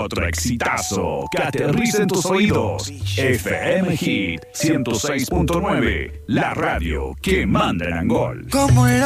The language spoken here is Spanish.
otro exitazo que aterriza en tus oídos. FM Hit 106.9, la radio que manda en Angol. Como